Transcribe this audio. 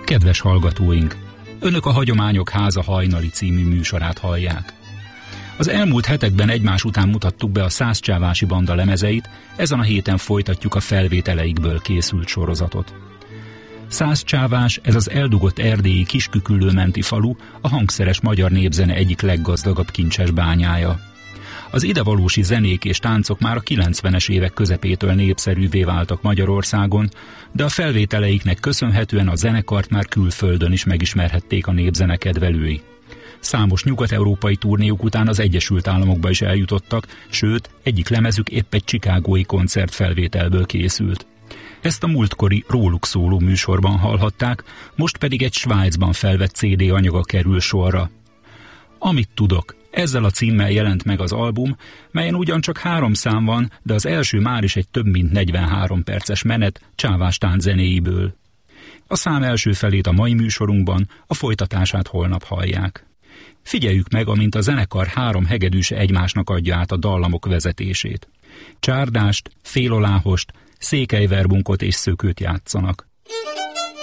Kedves hallgatóink! Önök a Hagyományok Háza hajnali című műsorát hallják. Az elmúlt hetekben egymás után mutattuk be a Szászcsávási Banda lemezeit, ezen a héten folytatjuk a felvételeikből készült sorozatot. Szászcsávás, ez az eldugott erdélyi Kisküküllő-menti falu, a hangszeres magyar népzene egyik leggazdagabb kincses bányája. Az idevalósi zenék és táncok már a 90-es évek közepétől népszerűvé váltak Magyarországon, de a felvételeiknek köszönhetően a zenekart már külföldön is megismerhették a népzene kedvelői. Számos nyugat-európai turnéjuk után az Egyesült Államokba is eljutottak, sőt, egyik lemezük épp egy chicagói koncertfelvételből készült. Ezt a múltkori róluk szóló műsorban hallhatták, most pedig egy Svájcban felvett CD anyaga kerül sorra. Amit tudok. Ezzel a címmel jelent meg az album, melyen ugyancsak 3 szám van, de az első már is egy több mint 43 perces menet Csávás tánc zenéiből. A szám első felét a mai műsorunkban, a folytatását holnap hallják. Figyeljük meg, amint a zenekar 3 hegedűse egymásnak adja át a dallamok vezetését. Csárdást, féloláhost, székelyverbunkot és szökőt játszanak.